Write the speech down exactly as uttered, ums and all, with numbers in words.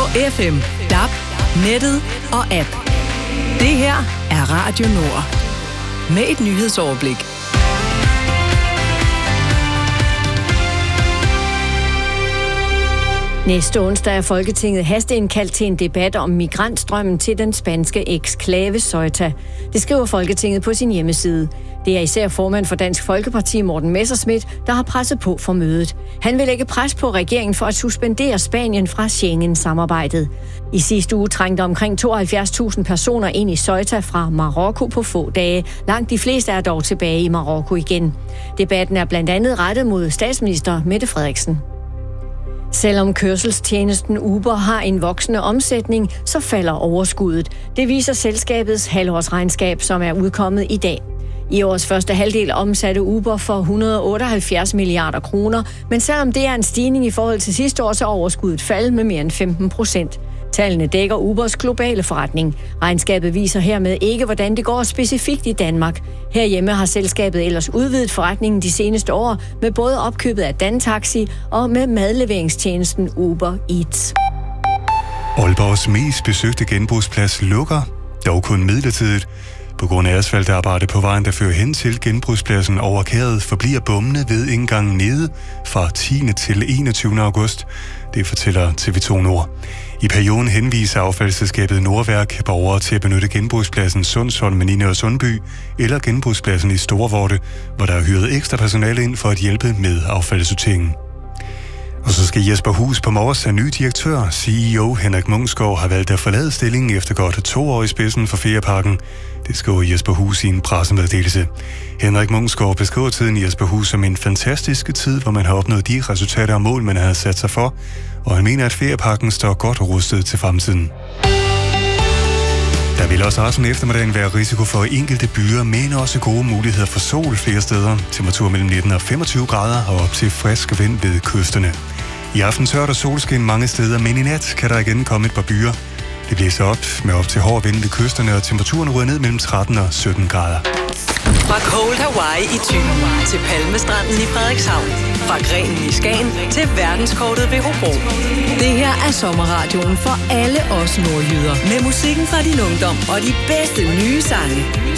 F M, D A B, nettet og app. Det her er Radio Nord. Med et nyhedsoverblik. Næste onsdag er Folketinget hasteindkaldt til en debat om migrantstrømmen til den spanske eksklave Ceuta. Det skriver Folketinget på sin hjemmeside. Det er især formand for Dansk Folkeparti, Morten Messerschmidt, der har presset på for mødet. Han vil lægge pres på regeringen for at suspendere Spanien fra Schengen-samarbejdet. I sidste uge trængte omkring tooghalvfjerds tusind personer ind i Ceuta fra Marokko på få dage. Langt de fleste er dog tilbage i Marokko igen. Debatten er blandt andet rettet mod statsminister Mette Frederiksen. Selvom kørselstjenesten Uber har en voksende omsætning, så falder overskuddet. Det viser selskabets halvårsregnskab, som er udkommet i dag. I årets første halvdel omsatte Uber for et hundrede og otteoghalvfjerds milliarder kroner, men selvom det er en stigning i forhold til sidste år, så er overskuddet faldet med mere end femten procent. Tallene dækker Ubers globale forretning. Regnskabet viser hermed ikke, hvordan det går specifikt i Danmark. Herhjemme har selskabet ellers udvidet forretningen de seneste år med både opkøbet af Dantaxi og med madleveringstjenesten Uber Eats. Aalborgs mest besøgte genbrugsplads lukker, dog kun midlertidigt. På grund af asfaltarbejde på vejen, der fører hen til genbrugspladsen over Kæret, forbliver bommene ved indgangen nede fra tiende til enogtyvende august. Det fortæller T V to Nord. I perioden henviser affaldsselskabet Nordværk borgere til at benytte genbrugspladsen Sundsholm, Nine og Sundby eller genbrugspladsen i Storvorte, hvor der er hyret ekstra personale ind for at hjælpe med affaldssorteringen. Og så skal Jesper Hus på Mors af ny direktør. C E O Henrik Munksgaard har valgt at forlade stillingen efter godt to år i spidsen for Ferieparken. Det skriver Jesper Hus i en pressemeddelelse. Henrik Munksgaard beskriver tiden i Jesper Hus som en fantastisk tid, hvor man har opnået de resultater og mål, man har sat sig for, og han mener, at Ferieparken står godt rustet til fremtiden. Der vil også resten af eftermiddagen være risiko for enkelte byer, men også gode muligheder for sol flere steder. Temperatur mellem nitten og femogtyve grader og op til frisk vind ved kysterne. I aften tørt og solskin mange steder, men i nat kan der igen komme et par byer. Det blæser op med op til hård vind ved kysterne, og temperaturen ryger ned mellem tretten og sytten grader. Fra Cold Hawaii i Thy til Palmestranden i Frederikshavn. Fra Grenen i Skagen til verdenskortet ved Hobro. Det her er sommerradioen for alle os nordjyder. Med musikken fra din ungdom og de bedste nye sange.